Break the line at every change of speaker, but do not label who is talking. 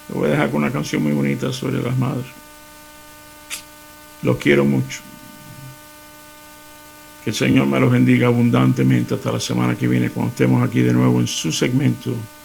Lo voy a dejar con una canción muy bonita sobre las madres. Los quiero mucho. Que el Señor me los bendiga abundantemente hasta la semana que viene, cuando estemos aquí de nuevo en su segmento